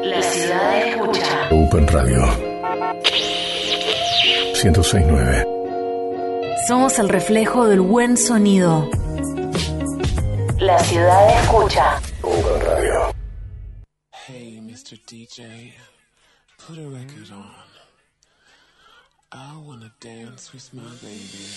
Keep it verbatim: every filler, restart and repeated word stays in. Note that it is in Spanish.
La ciudad escucha. Open Radio ciento seis punto nueve. Somos el reflejo del buen sonido. La ciudad escucha. Open Radio. Hey, mister D J, put a record on. I wanna dance with my baby.